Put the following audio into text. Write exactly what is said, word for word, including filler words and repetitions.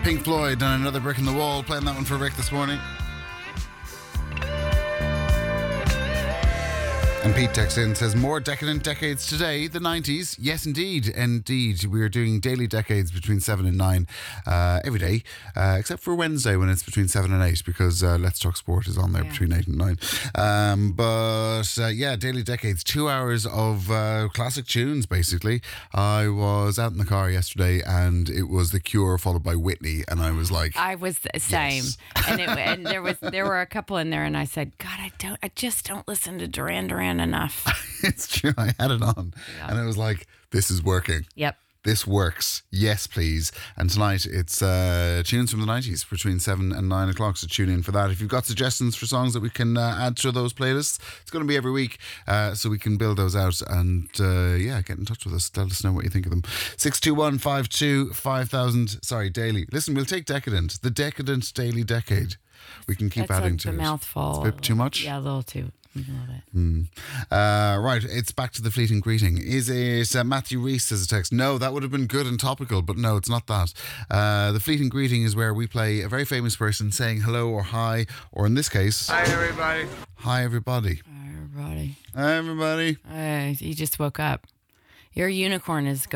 Pink Floyd and Another Brick in the Wall, playing that one for Rick this morning. And Pete texts in and says, more decadent decades today, the nineties. Yes, indeed. Indeed. We are doing daily decades between seven and nine uh, every day, uh, except for Wednesday when it's between seven and eight, because uh, Let's Talk Sport is on there yeah. between eight and nine. Um, but uh, yeah, daily decades, two hours of uh, classic tunes, basically. I was out in the car yesterday and it was The Cure followed by Whitney, and I was like, I was the same. Yes. and, it, and there was there were a couple in there, and I said, God, I don't, I just don't listen to Duran Duran enough. It's true. I had it on yeah. and it was like, this is working. Yep. This works. Yes, please. And tonight it's uh, tunes from the nineties between seven and nine o'clock. So tune in for that. If you've got suggestions for songs that we can uh, add to those playlists, it's going to be every week. Uh, so we can build those out and uh, yeah, get in touch with us. Tell us know what you think of them. six two one five two five thousand. Sorry, daily. Listen, we'll take Decadent. The Decadent Daily Decade. We can keep That's adding a, to a it. mouthful. It's a bit too much? Yeah, a little too. Mm. Uh, right, it's back to the fleeting greeting. Is it uh, Matthew Reese as a text? No, that would have been good and topical, but no, it's not that. Uh, the fleeting greeting is where we play a very famous person saying hello or hi, or in this case, hi everybody. Hi everybody. Hi everybody. Hi everybody. Uh, you just woke up. Your unicorn is gone.